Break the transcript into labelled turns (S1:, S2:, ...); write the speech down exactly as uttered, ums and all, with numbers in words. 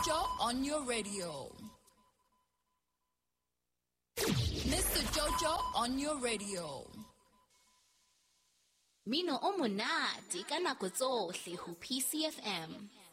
S1: Jojo on your radio. Mister Jojo on your radio.
S2: Mino o monate ka nako tsohle ho P C F M.